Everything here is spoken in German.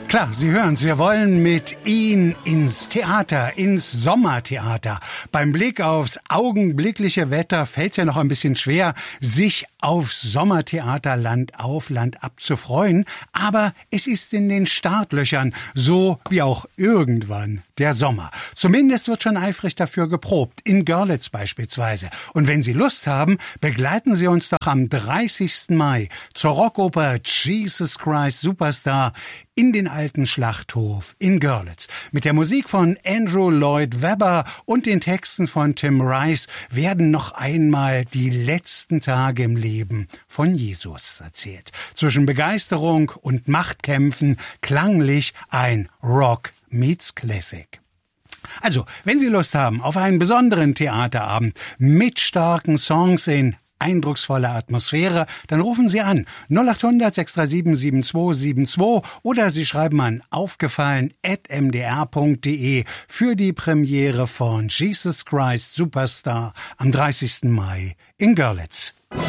Klar, Sie hören's, wir wollen mit Ihnen ins Theater, ins Sommertheater. Beim Blick aufs augenblickliche Wetter fällt's ja noch ein bisschen schwer, sich aufs Sommertheater Land auf, Land ab zu freuen. Aber es ist in den Startlöchern, so wie auch irgendwann der Sommer. Zumindest wird schon eifrig dafür geprobt, in Görlitz beispielsweise. Und wenn Sie Lust haben, begleiten Sie uns doch am 30. Mai zur Rockoper Jesus Christ Superstar in den alten Schlachthof in Görlitz. Mit der Musik von Andrew Lloyd Webber und den Texten von Tim Rice werden noch einmal die letzten Tage im Leben von Jesus erzählt. Zwischen Begeisterung und Machtkämpfen klanglich ein Rock meets Classic. Also, wenn Sie Lust haben auf einen besonderen Theaterabend mit starken Songs in eindrucksvolle Atmosphäre, dann rufen Sie an 0800 637 7272 oder Sie schreiben an aufgefallen@mdr.de für die Premiere von Jesus Christ Superstar am 30. Mai in Görlitz.